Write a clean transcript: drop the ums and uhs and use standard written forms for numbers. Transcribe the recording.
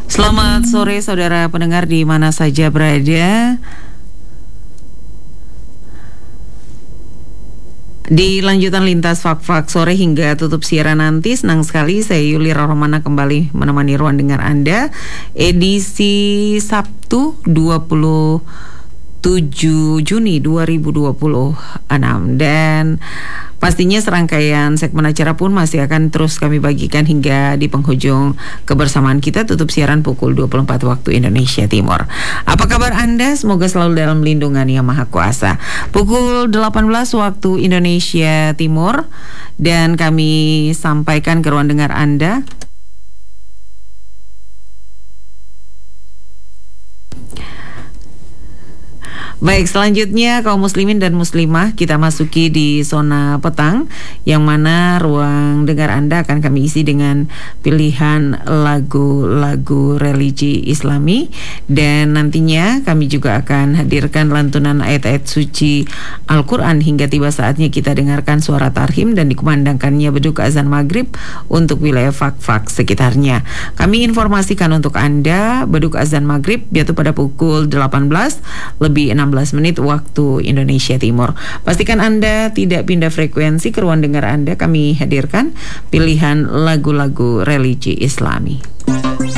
Selamat sore saudara pendengar di mana saja berada. Di lanjutan lintas fak-fak sore hingga tutup siaran nanti, senang sekali saya Yuli Rohmana kembali menemani ruang dengar Anda. Edisi Sabtu 27 Juni 2026 dan pastinya serangkaian segmen acara pun masih akan terus kami bagikan hingga di penghujung kebersamaan kita tutup siaran pukul 24 waktu Indonesia Timur. Apa kabar Anda? Semoga selalu dalam lindungan Yang Maha Kuasa. Pukul 18 waktu Indonesia Timur dan kami sampaikan ke ruang dengar Anda. Baik, selanjutnya kaum muslimin dan muslimah kita masuki di zona petang yang mana ruang dengar Anda akan kami isi dengan pilihan lagu-lagu religi Islami dan nantinya kami juga akan hadirkan lantunan ayat-ayat suci Al-Quran hingga tiba saatnya kita dengarkan suara tarhim dan dikumandangkannya beduk azan maghrib untuk wilayah fak-fak sekitarnya. Kami informasikan untuk Anda beduk azan maghrib jatuh pada pukul 18 lebih 16 menit waktu Indonesia Timur. Pastikan Anda tidak pindah frekuensi ke ruang dengar Anda. Kami hadirkan pilihan lagu-lagu religi Islami.